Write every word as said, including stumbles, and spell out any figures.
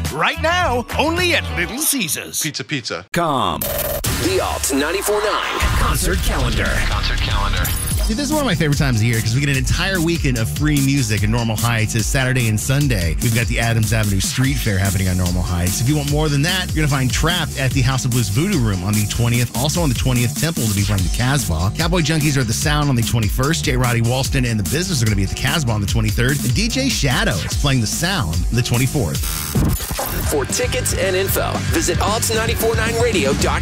Right now, only at Little Caesars. Pizza, pizza. Com. The Alt ninety-four point nine Concert Calendar. Concert calendar. See, this is one of my favorite times of year because we get an entire weekend of free music in Normal Heights. It's Saturday and Sunday. We've got the Adams Avenue Street Fair happening on Normal Heights. If you want more than that, you're going to find Trap at the House of Blues Voodoo Room on the twentieth. Also on the twentieth, Temple to be playing the Casbah. Cowboy Junkies are at the Sound on the twenty-first. J. Roddy Walston and the Business are going to be at the Casbah on the twenty-third. And D J Shadow is playing the Sound on the twenty-fourth. For tickets and info, visit alt nine four nine radio dot com.